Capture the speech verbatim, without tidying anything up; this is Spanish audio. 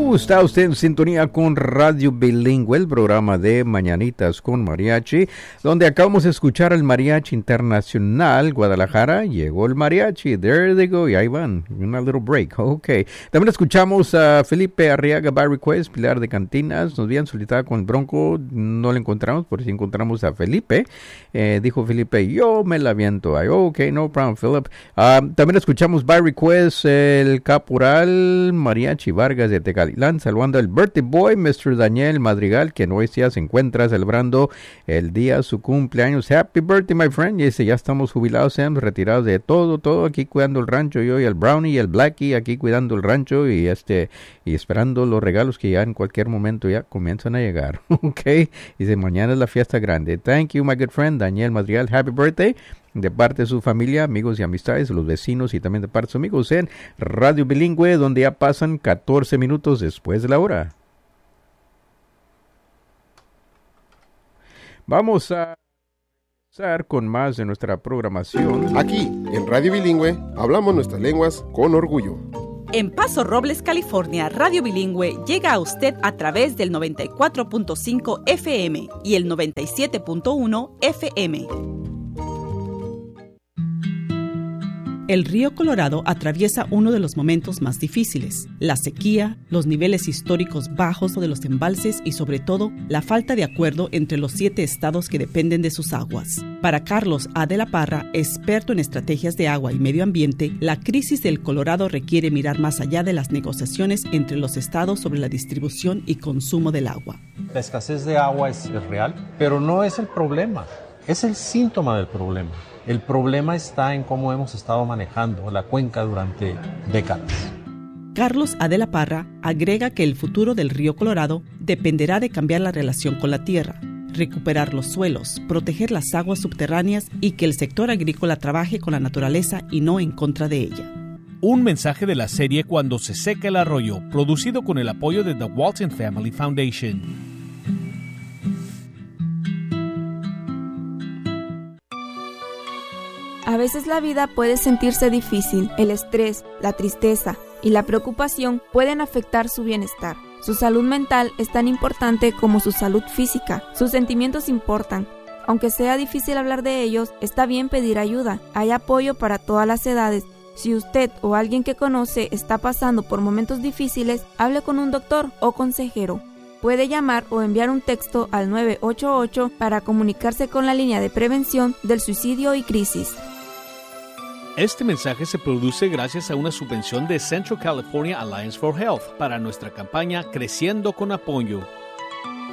Bueno, está usted en sintonía con Radio Bilingüe, el programa de Mañanitas con Mariachi, donde acabamos de escuchar al Mariachi Internacional Guadalajara. Llegó el mariachi, there they go, y ahí van, una little break, ok. También escuchamos a Felipe Arriaga by request, Pilar de Cantinas, nos habían solicitado con el Bronco, no le encontramos, por si encontramos a Felipe. Eh, dijo Felipe, yo me la aviento. Ay, ok, no problem, Philip. Uh, también escuchamos by request el Caporal Mariachi Vargas de Tecalitlán, saludando al birthday boy, mister Daniel Madrigal, que hoy ya se encuentra celebrando el día su cumpleaños. Happy birthday, my friend. Y dice, ya estamos jubilados, seamos retirados de todo, todo, aquí cuidando el rancho, yo y el Brownie y el Blackie, aquí cuidando el rancho y este y esperando los regalos que ya en cualquier momento ya comienzan a llegar. Ok, dice, mañana es la fiesta grande. Thank you, my good friend, Daniel Madrigal. Happy birthday. De parte de su familia, amigos y amistades, los vecinos y también de parte de sus amigos en Radio Bilingüe, donde ya pasan catorce minutos después de la hora. Vamos a empezar con más de nuestra programación. Aquí, en Radio Bilingüe, hablamos nuestras lenguas con orgullo. En Paso Robles, California, Radio Bilingüe llega a usted a través del noventa y cuatro punto cinco F M y el noventa y siete punto uno F M. El río Colorado atraviesa uno de los momentos más difíciles, la sequía, los niveles históricos bajos de los embalses y sobre todo la falta de acuerdo entre los siete estados que dependen de sus aguas. Para Carlos A. de la Parra, experto en estrategias de agua y medio ambiente, la crisis del Colorado requiere mirar más allá de las negociaciones entre los estados sobre la distribución y consumo del agua. La escasez de agua es, es real, pero no es el problema, es el síntoma del problema. El problema está en cómo hemos estado manejando la cuenca durante décadas. Carlos A. de la Parra agrega que el futuro del río Colorado dependerá de cambiar la relación con la tierra, recuperar los suelos, proteger las aguas subterráneas y que el sector agrícola trabaje con la naturaleza y no en contra de ella. Un mensaje de la serie Cuando se seca el arroyo, producido con el apoyo de The Walton Family Foundation. A veces la vida puede sentirse difícil. El estrés, la tristeza y la preocupación pueden afectar su bienestar. Su salud mental es tan importante como su salud física. Sus sentimientos importan. Aunque sea difícil hablar de ellos, está bien pedir ayuda. Hay apoyo para todas las edades. Si usted o alguien que conoce está pasando por momentos difíciles, hable con un doctor o consejero. Puede llamar o enviar un texto al nueve ocho ocho para comunicarse con la línea de prevención del suicidio y crisis. Este mensaje se produce gracias a una subvención de Central California Alliance for Health para nuestra campaña Creciendo con Apoyo.